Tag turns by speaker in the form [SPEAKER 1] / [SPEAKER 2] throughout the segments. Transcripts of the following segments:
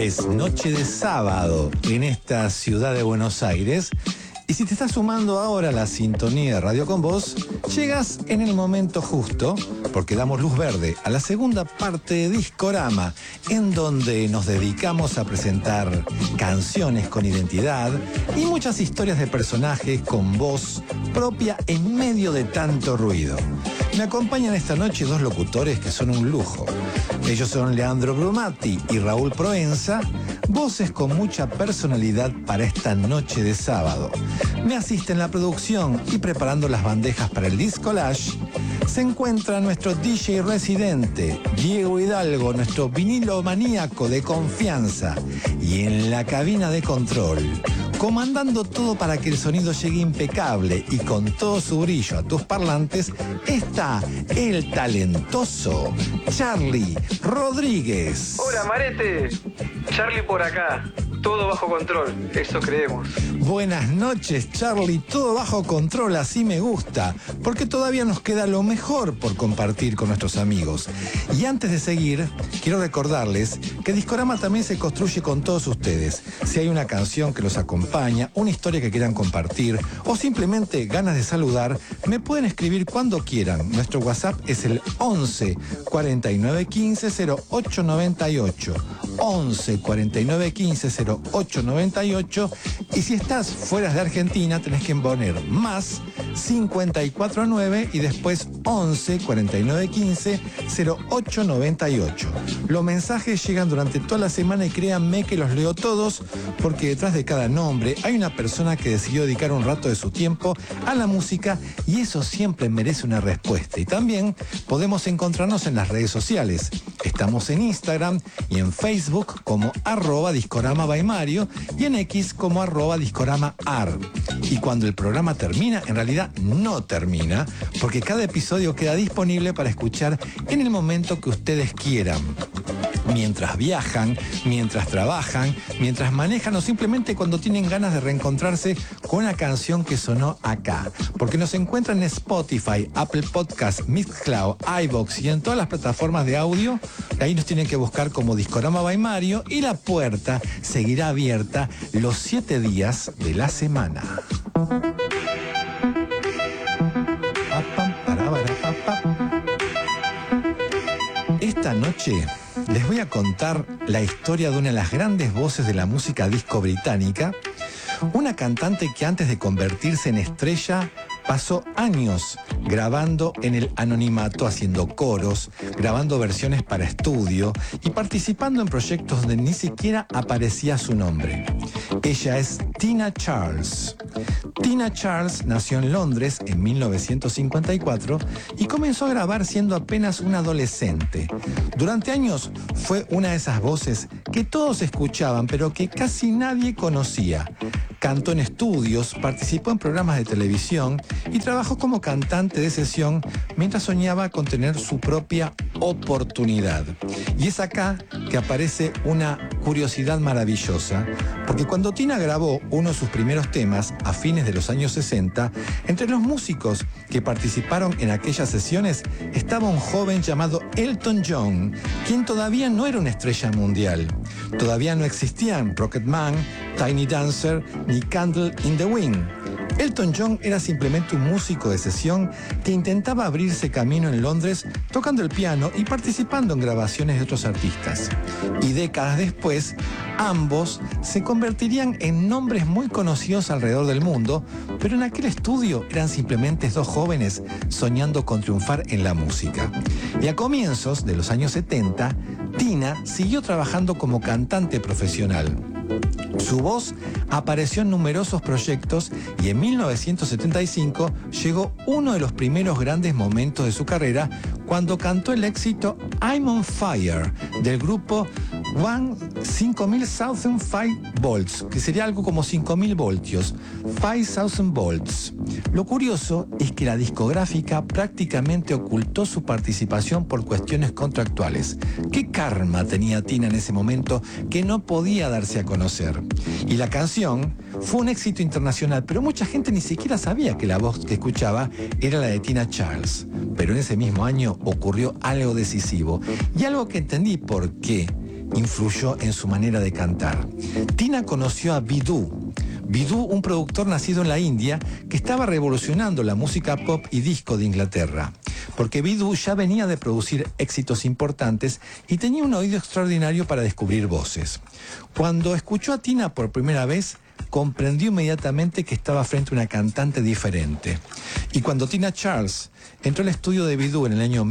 [SPEAKER 1] Es noche de sábado en esta ciudad de Buenos Aires. Y si te estás sumando ahora a la sintonía de Radio Con Vos, llegas en el momento justo, porque damos luz verde a la segunda parte de Discorama, en donde nos dedicamos a presentar canciones con identidad y muchas historias de personajes con voz propia en medio de tanto ruido. Me acompañan esta noche dos locutores que son un lujo. Ellos son Leandro Brumati y Raúl Proenza, voces con mucha personalidad para esta noche de sábado. Me asiste en la producción y preparando las bandejas para el Discolage se encuentra nuestro DJ residente, Diego Hidalgo, nuestro vinilo maníaco de confianza. Y en la cabina de control, comandando todo para que el sonido llegue impecable y con todo su brillo a tus parlantes, está el talentoso Charlie Rodríguez.
[SPEAKER 2] Hola, Marete. Charlie por acá. Todo bajo control, eso creemos.
[SPEAKER 1] Buenas noches, Charlie. Todo bajo control, así me gusta, porque todavía nos queda lo mejor por compartir con nuestros amigos. Y antes de seguir, quiero recordarles que Discorama también se construye con todos ustedes. Si hay una canción que los acompaña, una historia que quieran compartir o simplemente ganas de saludar, me pueden escribir cuando quieran. Nuestro WhatsApp es el 11 49 15 08 98. 11 49 15 08 98. Y si estás fuera de Argentina, tenés que poner más 549 y después 11 49 15 08 98. Los mensajes llegan durante toda la semana y créanme que los leo todos, porque detrás de cada nombre hay una persona que decidió dedicar un rato de su tiempo a la música y eso siempre merece una respuesta. Y también podemos encontrarnos en las redes sociales. Estamos en Instagram y en Facebook como @Discorama by Mario y en X como @DiscoramaAr. Y cuando el programa termina, en realidad no termina, porque cada episodio queda disponible para escuchar en el momento que ustedes quieran. Mientras viajan, mientras trabajan, mientras manejan o simplemente cuando tienen ganas de reencontrarse con una canción que sonó acá. Porque nos encuentran en Spotify, Apple Podcasts, Mixcloud, iVoox y en todas las plataformas de audio. Ahí nos tienen que buscar como Discorama by Mario y la puerta seguirá abierta los 7 días de la semana. Esta noche les voy a contar la historia de una de las grandes voces de la música disco británica, una cantante que antes de convertirse en estrella pasó años grabando en el anonimato, haciendo coros, grabando versiones para estudio y participando en proyectos donde ni siquiera aparecía su nombre. Ella es Tina Charles. Tina Charles nació en Londres en 1954 y comenzó a grabar siendo apenas una adolescente. Durante años fue una de esas voces que todos escuchaban pero que casi nadie conocía. Cantó en estudios, participó en programas de televisión y trabajó como cantante de sesión mientras soñaba con tener su propia oportunidad. Y es acá que aparece una curiosidad maravillosa, porque cuando Tina grabó uno de sus primeros temas a fines de los años 60, entre los músicos que participaron en aquellas sesiones estaba un joven llamado Elton John, quien todavía no era una estrella mundial. Todavía no existían Rocketman, Tiny Dancer ni Candle in the Wind. Elton John era simplemente un músico de sesión que intentaba abrirse camino en Londres tocando el piano y participando en grabaciones de otros artistas. Y décadas después, ambos se convertirían en nombres muy conocidos alrededor del mundo, pero en aquel estudio eran simplemente dos jóvenes soñando con triunfar en la música. Y a comienzos de los años 70, Tina siguió trabajando como cantante profesional. Su voz apareció en numerosos proyectos y en 1975 llegó uno de los primeros grandes momentos de su carrera cuando cantó el éxito I'm on Fire del grupo 5005 volts, que sería algo como 5000 voltios, 5000 volts. Lo curioso es que la discográfica prácticamente ocultó su participación por cuestiones contractuales. ¿Qué karma tenía Tina en ese momento que no podía darse a conocer? Y la canción fue un éxito internacional, pero mucha gente ni siquiera sabía que la voz que escuchaba era la de Tina Charles. Pero en ese mismo año ocurrió algo decisivo y algo que entendí por qué. influyó en su manera de cantar. Tina conoció a Bidoo. Bidoo, un productor nacido en la India que estaba revolucionando la música pop y disco de Inglaterra. Porque Bidoo ya venía de producir éxitos importantes y tenía un oído extraordinario para descubrir voces. Cuando escuchó a Tina por primera vez, comprendió inmediatamente que estaba frente a una cantante diferente. Y cuando Tina Charles entró al estudio de Bidoo en el año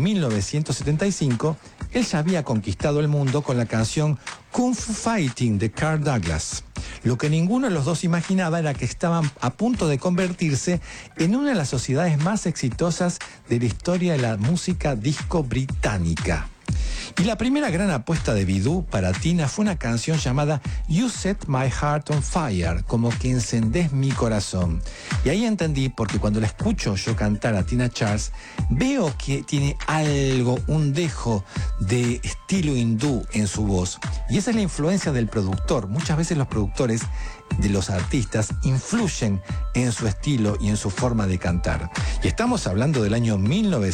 [SPEAKER 1] 1975, él ya había conquistado el mundo con la canción Kung Fu Fighting de Kirk Douglas. Lo que ninguno de los dos imaginaba era que estaban a punto de convertirse en una de las sociedades más exitosas de la historia de la música disco británica. Y la primera gran apuesta de Bidoo para Tina fue una canción llamada You Set My Heart on Fire, como que encendés mi corazón. Y ahí entendí, porque cuando la escucho yo cantar a Tina Charles, veo que tiene algo, un dejo de estilo hindú en su voz. Y esa es la influencia del productor. Muchas veces los productores de los artistas influyen en su estilo y en su forma de cantar. Y estamos hablando del año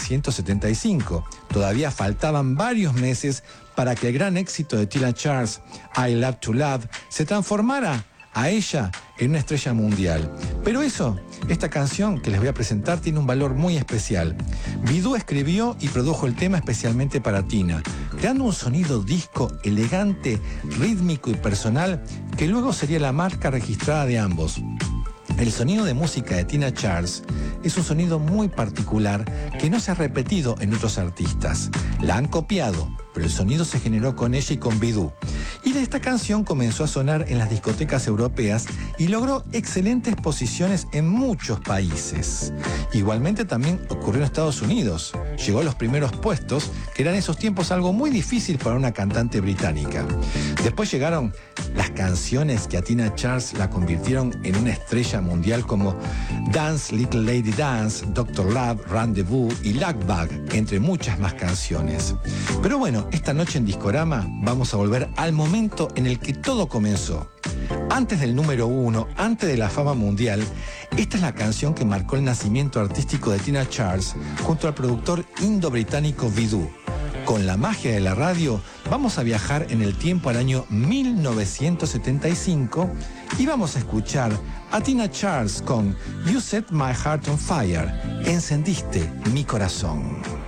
[SPEAKER 1] 1975. Todavía faltaban varios meses para que el gran éxito de Tina Charles, I Love to Love, se transformara a ella en una estrella mundial. Pero esta canción que les voy a presentar tiene un valor muy especial. Bidoo escribió y produjo el tema especialmente para Tina, creando un sonido disco elegante, rítmico y personal que luego sería la marca registrada de ambos. El sonido de música de Tina Charles es un sonido muy particular que no se ha repetido en otros artistas. La han copiado, pero el sonido se generó con ella y con Bidoo. Y esta canción comenzó a sonar en las discotecas europeas y logró excelentes posiciones en muchos países. Igualmente también ocurrió en Estados Unidos. Llegó a los primeros puestos, que eran en esos tiempos algo muy difícil para una cantante británica. Después llegaron las canciones que a Tina Charles la convirtieron en una estrella mundial como Dance Little Lady Dance, Dr. Love, Rendezvous y Lullaby, entre muchas más canciones. Pero bueno, esta noche en Discorama vamos a volver al momento en el que todo comenzó. Antes del número 1, antes de la fama mundial, esta es la canción que marcó el nacimiento artístico de Tina Charles junto al productor indo-británico Bidoo. Con la magia de la radio, vamos a viajar en el tiempo al año 1975 y vamos a escuchar a Tina Charles con You Set My Heart on Fire, encendiste mi corazón.